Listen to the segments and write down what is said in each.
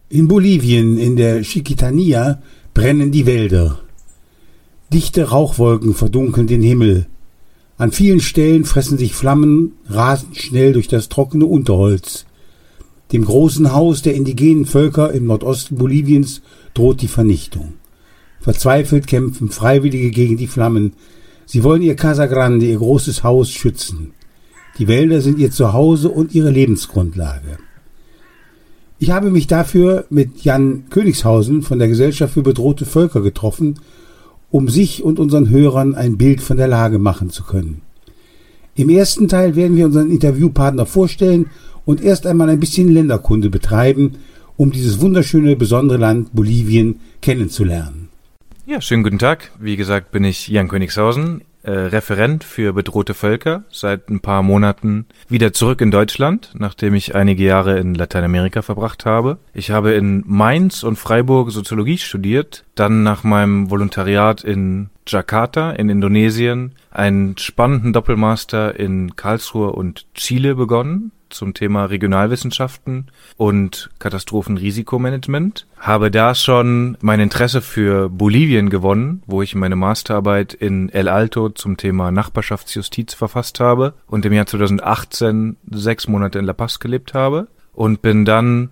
In Bolivien, in der Chiquitania, brennen die Wälder. Dichte Rauchwolken verdunkeln den Himmel. An vielen Stellen fressen sich Flammen rasend schnell durch das trockene Unterholz. Dem großen Haus der indigenen Völker im Nordosten Boliviens droht die Vernichtung. Verzweifelt kämpfen Freiwillige gegen die Flammen. Sie wollen ihr Casa Grande, ihr großes Haus, schützen. Die Wälder sind ihr Zuhause und ihre Lebensgrundlage. Ich habe mich dafür mit Jan Königshausen von der Gesellschaft für bedrohte Völker getroffen, um sich und unseren Hörern ein Bild von der Lage machen zu können. Im ersten Teil werden wir unseren Interviewpartner vorstellen und erst einmal ein bisschen Länderkunde betreiben, um dieses wunderschöne, besondere Land Bolivien kennenzulernen. Ja, schönen guten Tag. Wie gesagt, bin ich Jan Königshausen, Referent für bedrohte Völker, seit ein paar Monaten wieder zurück in Deutschland, nachdem ich einige Jahre in Lateinamerika verbracht habe. Ich habe in Mainz und Freiburg Soziologie studiert, dann nach meinem Volontariat in Jakarta in Indonesien einen spannenden Doppelmaster in Karlsruhe und Chile begonnen zum Thema Regionalwissenschaften und Katastrophenrisikomanagement. Habe da schon mein Interesse für Bolivien gewonnen, wo ich meine Masterarbeit in El Alto zum Thema Nachbarschaftsjustiz verfasst habe und im Jahr 2018 6 Monate in La Paz gelebt habe und bin dann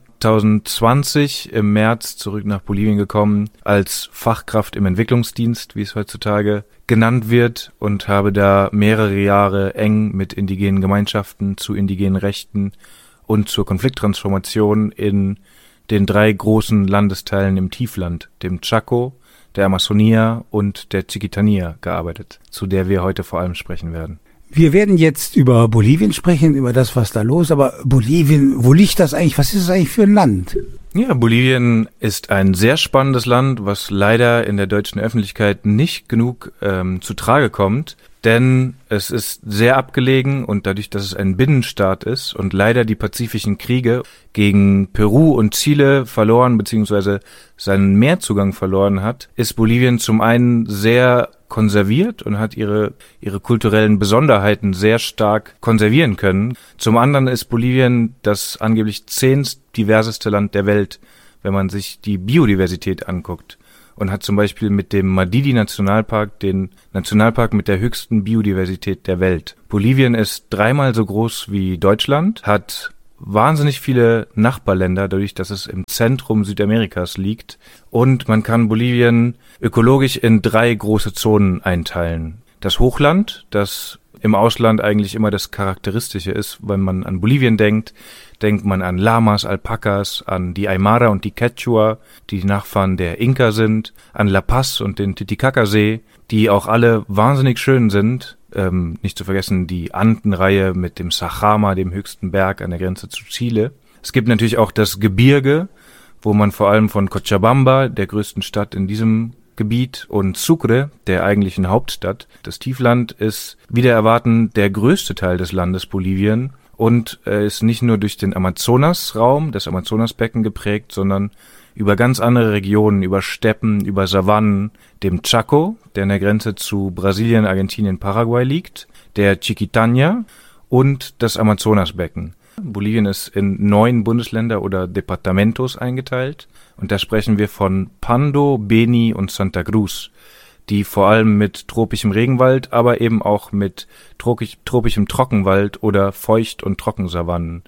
2020 im März zurück nach Bolivien gekommen als Fachkraft im Entwicklungsdienst, wie es heutzutage genannt wird, und habe da mehrere Jahre eng mit indigenen Gemeinschaften zu indigenen Rechten und zur Konflikttransformation in den 3 großen Landesteilen im Tiefland, dem Chaco, der Amazonia und der Chiquitania gearbeitet, zu der wir heute vor allem sprechen werden. Wir werden jetzt über Bolivien sprechen, über das, was da los ist. Aber Bolivien, wo liegt das eigentlich? Was ist das eigentlich für ein Land? Ja, Bolivien ist ein sehr spannendes Land, was leider in der deutschen Öffentlichkeit nicht genug zu Trage kommt. Denn es ist sehr abgelegen und dadurch, dass es ein Binnenstaat ist und leider die pazifischen Kriege gegen Peru und Chile verloren bzw. seinen Meerzugang verloren hat, ist Bolivien zum einen sehr konserviert und hat ihre kulturellen Besonderheiten sehr stark konservieren können. Zum anderen ist Bolivien das angeblich 10. diverseste Land der Welt, wenn man sich die Biodiversität anguckt. Und hat zum Beispiel mit dem Madidi-Nationalpark den Nationalpark mit der höchsten Biodiversität der Welt. Bolivien ist 3-mal so groß wie Deutschland, hat wahnsinnig viele Nachbarländer, dadurch, dass es im Zentrum Südamerikas liegt. Und man kann Bolivien ökologisch in 3 große Zonen einteilen. Das Hochland, das im Ausland eigentlich immer das Charakteristische ist, wenn man an Bolivien denkt man an Lamas, Alpakas, an die Aymara und die Quechua, die Nachfahren der Inka sind, an La Paz und den Titicaca-See, die auch alle wahnsinnig schön sind. Nicht zu vergessen die Andenreihe mit dem Sajama, dem höchsten Berg an der Grenze zu Chile. Es gibt natürlich auch das Gebirge, wo man vor allem von Cochabamba, der größten Stadt in diesem Gebiet, und Sucre, der eigentlichen Hauptstadt. Das Tiefland ist wider Erwarten der größte Teil des Landes Bolivien und ist nicht nur durch den Amazonasraum, das Amazonasbecken geprägt, sondern über ganz andere Regionen, über Steppen, über Savannen, dem Chaco, der an der Grenze zu Brasilien, Argentinien, Paraguay liegt, der Chiquitania und das Amazonasbecken. Bolivien ist in 9 Bundesländer oder Departamentos eingeteilt und da sprechen wir von Pando, Beni und Santa Cruz, die vor allem mit tropischem Regenwald, aber eben auch mit tropischem Trockenwald oder Feucht- und Trockensavannen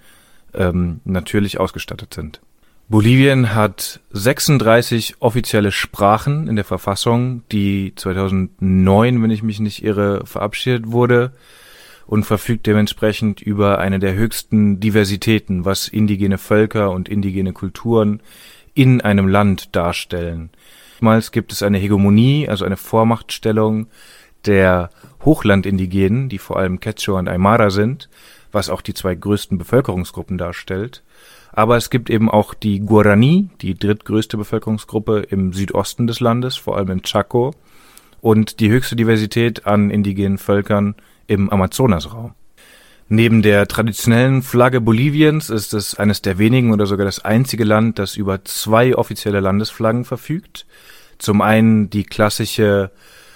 natürlich ausgestattet sind. Bolivien hat 36 offizielle Sprachen in der Verfassung, die 2009, wenn ich mich nicht irre, verabschiedet wurde und verfügt dementsprechend über eine der höchsten Diversitäten, was indigene Völker und indigene Kulturen in einem Land darstellen. Oftmals gibt es eine Hegemonie, also eine Vormachtstellung der Hochlandindigenen, die vor allem Quechua und Aymara sind, was auch die 2 größten Bevölkerungsgruppen darstellt. Aber es gibt eben auch die Guarani, die drittgrößte Bevölkerungsgruppe im Südosten des Landes, vor allem im Chaco, und die höchste Diversität an indigenen Völkern im Amazonasraum. Neben der traditionellen Flagge Boliviens ist es eines der wenigen oder sogar das einzige Land, das über 2 offizielle Landesflaggen verfügt. Zum einen die klassische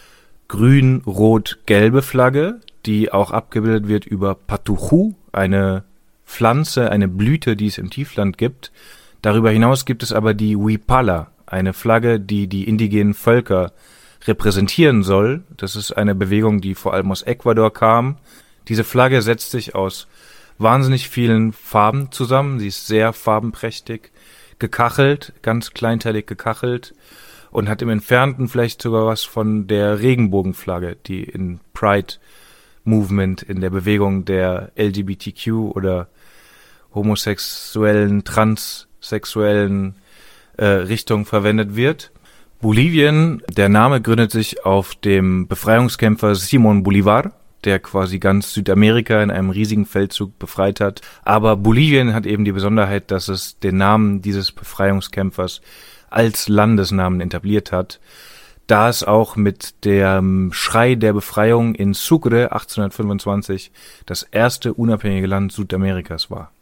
grün-rot-gelbe Flagge, die auch abgebildet wird über Patujú, eine Pflanze, eine Blüte, die es im Tiefland gibt, Darüber hinaus gibt es aber die Huipala, eine Flagge, die die indigenen Völker repräsentieren soll. Das ist eine Bewegung, die vor allem aus Ecuador kam. Diese Flagge setzt sich aus wahnsinnig vielen Farben zusammen. Sie ist sehr farbenprächtig, gekachelt, ganz kleinteilig gekachelt und hat im Entfernten vielleicht sogar was von der Regenbogenflagge, die in Pride Movement, in der Bewegung der LGBTQ oder homosexuellen, transsexuellen Richtung verwendet wird. Bolivien, der Name gründet sich auf dem Befreiungskämpfer Simón Bolívar, der quasi ganz Südamerika in einem riesigen Feldzug befreit hat. Aber Bolivien hat eben die Besonderheit, dass es den Namen dieses Befreiungskämpfers als Landesnamen etabliert hat, da es auch mit dem Schrei der Befreiung in Sucre 1825 das erste unabhängige Land Südamerikas war.